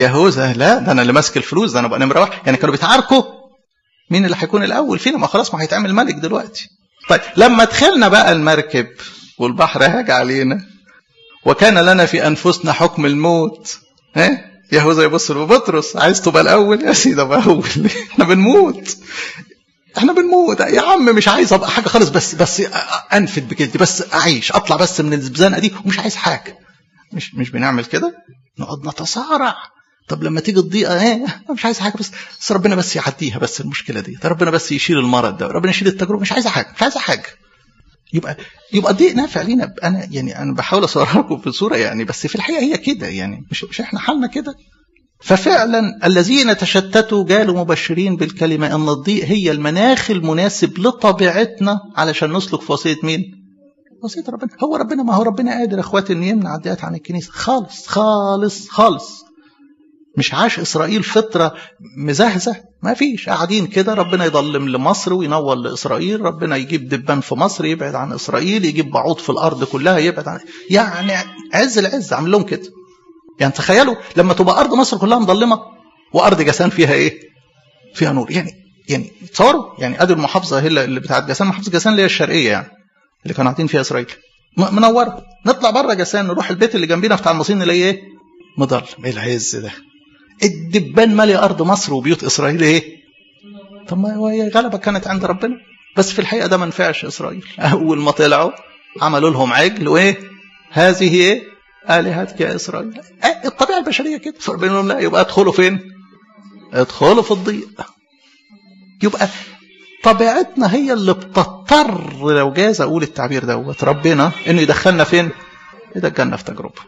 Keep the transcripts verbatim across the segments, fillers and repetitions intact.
يهوذا لا ده انا اللي ماسك الفلوس، ده انا بقى نمره واحد. يعني كانوا بيتعاركوا مين اللي هيكون الاول فينا، ما خلاص ما هيتعمل ملك دلوقتي. طيب لما دخلنا بقى المركب والبحر هاج علينا وكان لنا في انفسنا حكم الموت، ها يهوذا يبص لبطرس عايز تبقى الاول يا سيدي ابقى اول احنا بنموت احنا بنموت يا عم، مش عايز ابقى حاجه خالص، بس بس انفد بكده، بس اعيش اطلع بس من الزنقه دي ومش عايز حاجه. مش مش بنعمل كده، نقعد نتصارع. طب لما تيجي الضيقه ايه مش عايز حاجه، بس بس ربنا بس يعديها، بس المشكله دي ربنا بس يشيل المرض ده، ربنا يشيل التجربه، مش عايز حاجه مش عايز حاجه. يبقى يبقى الضيق نافع لينا. انا يعني انا بحاول اصورها لكم في صوره يعني، بس في الحقيقه هي كده يعني، مش مش احنا حالنا كده. ففعلا الذين تشتتوا جالوا مبشرين بالكلمه ان الضيق هي المناخ المناسب لطبيعتنا علشان نسلك في وصيه مين؟ وصيه ربنا. هو ربنا، ما هو ربنا قادر يا اخواتي ان يمنع الضيقات عن الكنيسه خالص خالص خالص. مش عاش إسرائيل فترة مزهزة، ما فيش، قاعدين كده ربنا يضلم لمصر وينور لإسرائيل، ربنا يجيب دبان في مصر يبعد عن إسرائيل، يجيب بعوض في الأرض كلها يبعد عن، يعني عز العز عمل لهم كده. يعني تخيلوا لما تبقى أرض مصر كلها مضلمة وأرض جسان فيها إيه؟ فيها نور. يعني يعني تصوروا يعني أدي المحافظة هي اللي بتاعت جسان، محافظة جسان اللي هي الشرقية يعني اللي كانوا قاعدين فيها إسرائيل منورة. نطلع بره جسان نروح البيت اللي جنبينا بتاع المصريين نلاقيه إيه؟ مضلم. إيه العز ده؟ الدبان مالي أرض مصر وبيوت إسرائيل إيه؟ طب ما هي غلبة كانت عند ربنا، بس في الحقيقة ده ما نفعش إسرائيل. أول ما طلعوا عملوا لهم عجل وإيه؟ هذه إيه؟ آلهتك يا إسرائيل. أه الطبيعة البشرية كده. فربنا لهم لا، يبقى ادخلوا فين؟ ادخلوا في الضيق. يبقى طبيعتنا هي اللي بتضطر، لو جاز أقول التعبير دوت، ربنا إنه يدخلنا فين؟ يدخلنا في تجربة.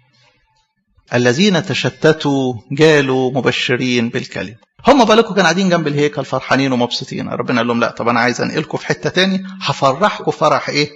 الذين تشتتوا جالوا مبشرين بالكلمة. هم بالكم كانوا قاعدين جنب الهيكل فرحانين ومبسوطين. ربنا قال لهم لا، طب انا عايز انقلكم في حتة تاني، هفرحكم فرح ايه؟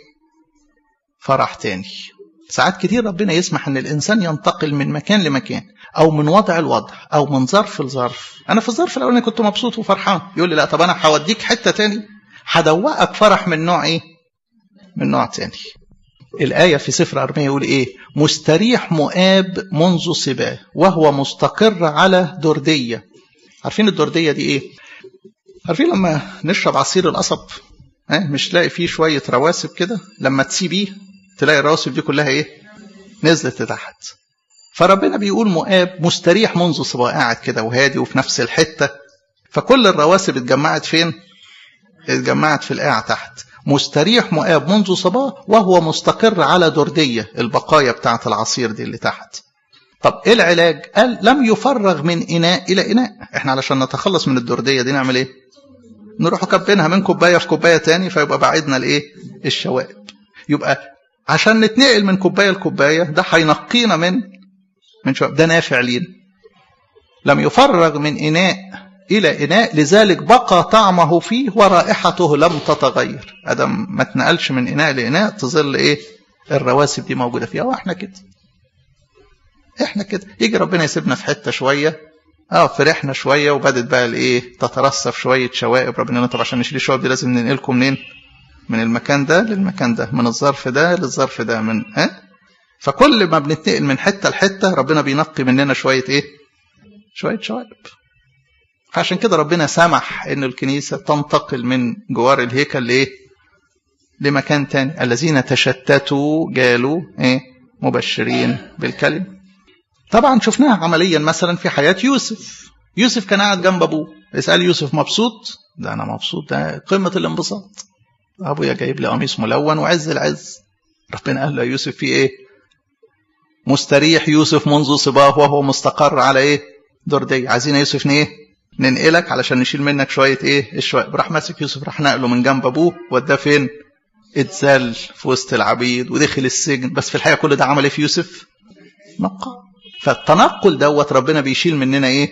فرح تاني. ساعات كتير ربنا يسمح ان الانسان ينتقل من مكان لمكان، او من وضع لوضع، او من ظرف لظرف. انا في الظرف الاولاني كنت مبسوط وفرحان، يقول لي لا طب انا هوديك حتة تاني هدوقك فرح من نوع ايه؟ من نوع تاني. الآية في سفر أرميا يقول إيه؟ مستريح مؤاب منذ صباه وهو مستقر على دردية. عارفين الدردية دي إيه؟ عارفين لما نشرب عصير القصب اه؟ مش تلاقي فيه شوية رواسب كده، لما تسيبيه تلاقي الرواسب دي كلها إيه؟ نزلت لتحت. فربنا بيقول مؤاب مستريح منذ صباه، قاعد كده وهادي وفي نفس الحتة، فكل الرواسب اتجمعت فين؟ اتجمعت في القاع تحت. مستريح مؤاب منذ صباه وهو مستقر على دردية، البقايا بتاعة العصير دي اللي تحت. طب ايه العلاج؟ قال لم يفرغ من إناء إلى إناء. احنا علشان نتخلص من الدردية دي نعمل ايه؟ نروح كبينها من كوباية في كوباية تاني، فيبقى بعدنا الايه؟ الشوائب. يبقى عشان نتنقل من كوباية لكوباية ده هينقينا من من شوائب، ده نافع لينا. لم يفرغ من إناء إلى إناء لذلك بقى طعمه فيه ورائحته لم تتغير. أدم ما تنقلش من إناء لإناء تظل إيه؟ الرواسب دي موجودة فيها. وإحنا كده إحنا كده يجي ربنا يسيبنا في حتة شوية، آه فرحنا شوية وبدت بقى الإيه؟ تترصف شوية شوائب. ربنا طب عشان نشيل الشوائب دي لازم ننقلكم منين؟ من المكان ده للمكان ده، من الظرف ده للظرف ده، من ها؟ فكل ما بنتنقل من حتة لحتة ربنا بينقي مننا شوية إيه؟ شوية شوائب. فعشان كده ربنا سمح ان الكنيسة تنتقل من جوار الهيكل لايه؟ لمكان تاني. الذين تشتتوا جالوا ايه؟ مبشرين بالكلمة. طبعا شفناها عمليا مثلا في حياة يوسف. يوسف كان قاعد جنب ابوه، اسأل يوسف مبسوط؟ ده انا مبسوط، ده قمة الانبساط. ابويا جايب لي قميص ملون وعز العز. ربنا قال له يوسف في ايه؟ مستريح يوسف منذ صباه وهو مستقر على ايه؟ دردية. عايزين يوسف ايه؟ ننقلك علشان نشيل منك شوية ايه؟ الشوائب. راح ماسك يوسف، راح نقله من جنب ابوه وداه فين؟ اتزل في وسط العبيد ودخل السجن. بس في الحقيقة كل ده عمل ايه في يوسف؟ نقى. فالتنقل دوت ربنا بيشيل مننا ايه؟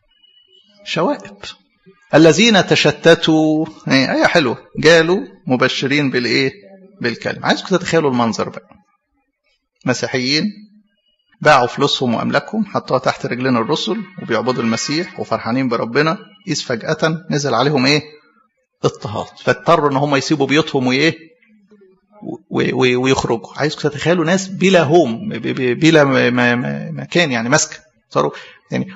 شوائب. الذين تشتتوا ايه؟ ايه حلوة. جالوا مبشرين بالايه؟ بالكلمة. عايزكم تتخيلوا المنظر بقى. مسيحيين باعوا فلوسهم وأملاكهم، حطوها تحت رجلين الرسل وبيعبدوا المسيح وفرحانين بربنا. إذ فجأة نزل عليهم إيه؟ اضطهاد، فاضطروا إن هم يسيبوا بيوتهم وإيه؟ ويخرجوا. عايزكم تتخيلوا ناس بلا هم، بلا مكان يعني مسكن، صاروا يعني